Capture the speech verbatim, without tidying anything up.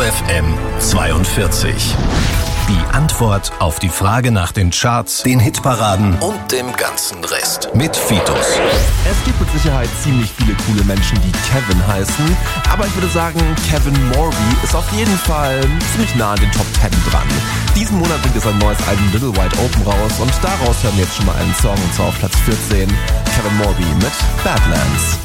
Ego F M zweiundvierzig. Die Antwort auf die Frage nach den Charts, den Hitparaden und dem ganzen Rest mit Fitus. Es gibt mit Sicherheit ziemlich viele coole Menschen, die Kevin heißen, aber ich würde sagen, Kevin Morby ist auf jeden Fall ziemlich nah an den Top zehn dran. Diesen Monat bringt er sein neues Album Little Wide Open raus und daraus hören wir jetzt schon mal einen Song, und zwar auf Platz vierzehn, Kevin Morby mit Badlands.